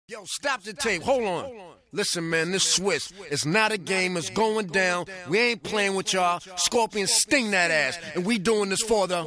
Yo, stop the tape. Hold on. Listen, man, this Swiss. It's not a game. It's going down. We ain't playing with y'all. Scorpion, sting that ass. And we doing this for the...